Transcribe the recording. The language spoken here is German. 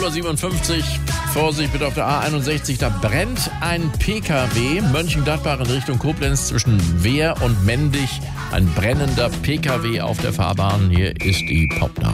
0:57 Uhr. Vorsicht bitte auf der A61, da brennt ein PKW. Mönchengladbach in Richtung Koblenz zwischen Wehr und Mendig. Ein brennender PKW auf der Fahrbahn. Hier ist die Popnachricht.